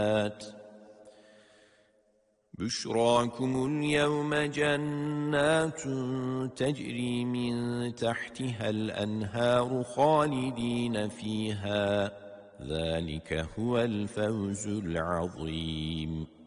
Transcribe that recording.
بشراكم اليوم جنات تجري من تحتها الأنهار خالدين فيها ذلك هو الفوز العظيم